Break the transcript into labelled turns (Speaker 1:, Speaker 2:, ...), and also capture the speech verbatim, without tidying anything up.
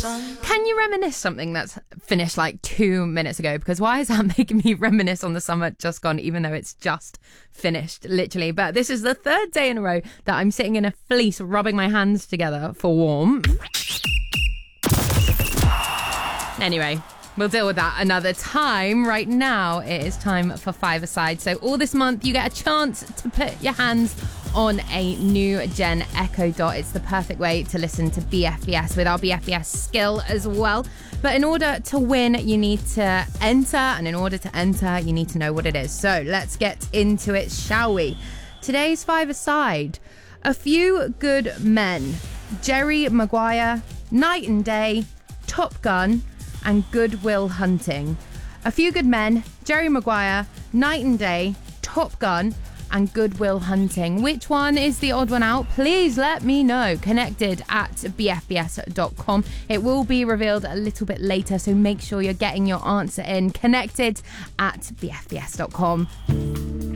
Speaker 1: Can you reminisce something that's finished like two minutes ago? Because why is that making me reminisce on the summer just gone, even though it's just finished, literally? But this is the third day in a row that I'm sitting in a fleece, rubbing my hands together for warmth. Anyway, we'll deal with that another time. Right now, it is time for Five-A-Side. So all this month, you get a chance to put your hands on a new gen Echo Dot. It's the perfect way to listen to B F B S with our B F B S skill as well. But in order to win, you need to enter. And in order to enter, you need to know what it is. So let's get into it, shall we? Today's Five-A-Side. A Few Good Men. Jerry Maguire, Night and Day, Top Gun, and Good Will Hunting. A Few Good Men, Jerry Maguire, Night and Day, Top Gun, and Good Will Hunting. Which one is the odd one out? Please let me know. Connected at b f b s dot com. It will be revealed a little bit later, so make sure you're getting your answer in. Connected at b f b s dot com.